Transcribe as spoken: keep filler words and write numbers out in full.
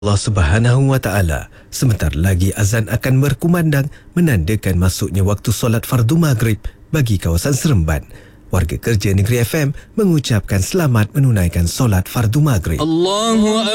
Allah Subhanahu Wa Taala. Sebentar lagi azan akan berkumandang menandakan masuknya waktu solat fardu maghrib bagi kawasan Seremban. Warga kerja Negeri F M mengucapkan selamat menunaikan solat fardu maghrib. Allahu